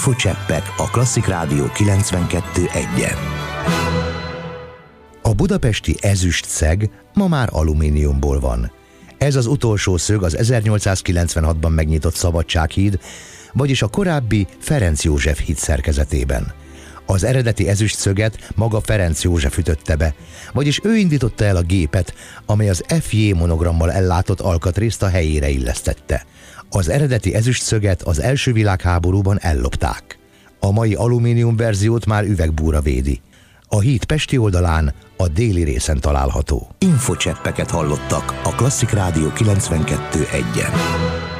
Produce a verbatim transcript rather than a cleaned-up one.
Infocseppek a Klasszik Rádió kilencvenkettő egyen. A budapesti ezüst szeg ma már alumíniumból van. Ez az utolsó szög az ezernyolcszázkilencvenhatban megnyitott Szabadsághíd, vagyis a korábbi Ferenc József híd szerkezetében. Az eredeti ezüst szöget maga Ferenc József ütötte be, vagyis ő indította el a gépet, amely az ef jé monogrammal ellátott alkatrészt a helyére illesztette. Az eredeti ezüst szöget az első világháborúban ellopták. A mai alumínium verziót már üvegbúra védi. A híd pesti oldalán, a déli részen található. Infocseppeket hallottak a Klasszik Rádió kilencvenkettő egyen.